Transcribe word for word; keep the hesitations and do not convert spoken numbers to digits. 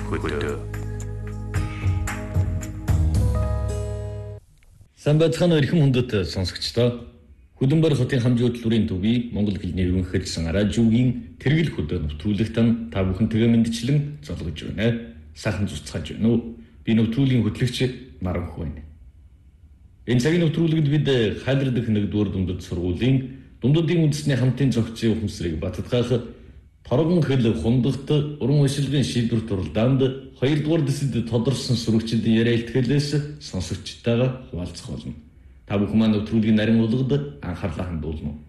хөдөө. Самбайцхан эрхэм хүндэт сонсогчдоо Хөдөнбөр хотын хамжуу хөтөлбөрийн төвийн Монгол хэлний өргөн хэлсэн радиогийн тэргэл хөдөө нэвтрүүлэгт та бүхэнтэйгээ мэндчлэн залгаж байна. Сайхан зүцгааж байна уу? Би нэвтрүүлгийн хөтлөгч Маранх байна. Энэ цагийн нэвтрүүлэгт бид хайлар дэх нэгдүгээр дундад сургуулийн дундуудын үндэсний хамтын зохицын ухамсарыг баттгаах торгон хэл хундагт уран уншилгын шийдвэр туралдаанд хоёрдугаар дэсэд тодорсон сүрэгчд яриа илтгэлээс сонсогчтойгоо хуваалцах болно. Та бүхэн маань нэвтрүүлгийн нарийн урлагад анхаарлаа хандуулна.